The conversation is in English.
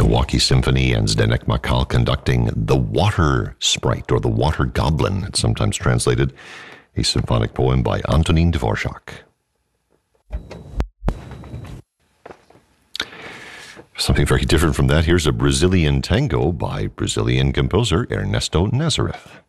Milwaukee Symphony and Zdenek Makal conducting The Water Sprite, or The Water Goblin, it's sometimes translated, a symphonic poem by Antonín Dvořák. Something very different from that, here's a Brazilian tango by Brazilian composer Ernesto Nazareth.